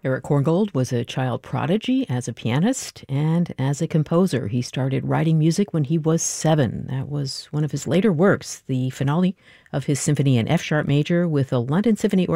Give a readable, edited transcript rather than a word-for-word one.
Eric Korngold was a child prodigy as a pianist and as a composer. He started writing music when he was 7. That was one of his later works, the finale of his symphony in F-sharp major with the London Symphony